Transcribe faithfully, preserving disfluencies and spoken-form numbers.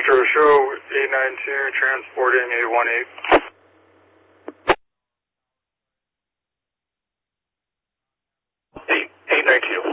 Metro Show eight nine two transporting eight one eight. eight nine two.